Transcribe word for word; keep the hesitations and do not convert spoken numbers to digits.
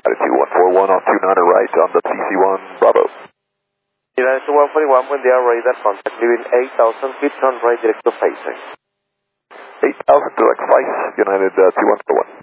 two one four one on two nine right on the P C one, Bravo. United two one forty-one, buen día, radar contact leaving eight thousand feet, turn right direct to facing. eight thousand direct face, United uh, two one four one.